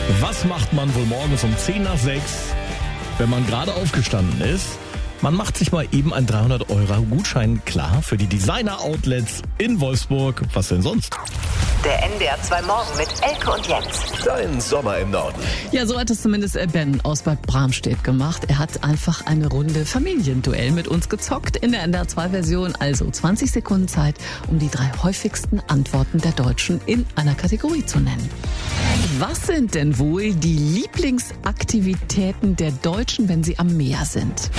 Was macht man wohl morgens um 10 nach 6, wenn man gerade aufgestanden ist? Man macht sich mal eben einen 300-Euro-Gutschein klar für die Designer-Outlets in Wolfsburg. Was denn sonst? Der NDR 2 Morgen mit Elke und Jens. Dein Sommer im Norden. Ja, so hat es zumindest Ben aus Bad Bramstedt gemacht. Er hat einfach eine Runde Familienduell mit uns gezockt in der NDR 2 Version. Also 20 Sekunden Zeit, um die 3 häufigsten Antworten der Deutschen in einer Kategorie zu nennen. Was sind denn wohl die Lieblingsaktivitäten der Deutschen, wenn sie am Meer sind?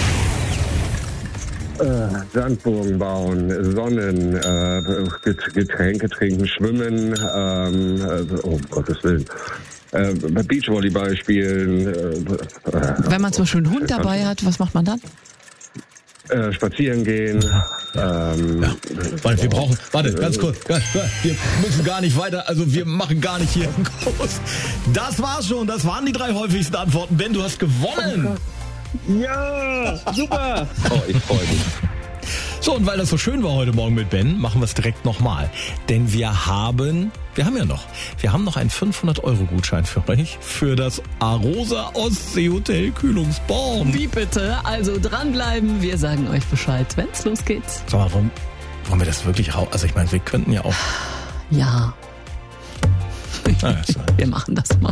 Sandburgen bauen, Sonnen, Getränke trinken, schwimmen, um Gottes Willen. Beachvolleyball spielen. Wenn man zum Beispiel einen Hund dabei hat, was macht man dann? Spazieren gehen. Warte, wir brauchen, ganz kurz. Wir müssen gar nicht weiter, also wir machen gar nicht hier groß. Das war's schon, das waren die 3 häufigsten Antworten. Ben, du hast gewonnen. Ja, super. Oh, ich freue mich. So, und weil das so schön war heute Morgen mit Ben, machen wir es direkt nochmal. Denn wir haben noch einen 500-Euro-Gutschein für euch für das Arosa Ostsee-Hotel Kühlungsborn. Wie bitte? Also dranbleiben, wir sagen euch Bescheid, wenn's losgeht. Sag mal, wollen wir das wirklich raus? Also ich meine, wir könnten ja auch... Ja. Wir machen das mal.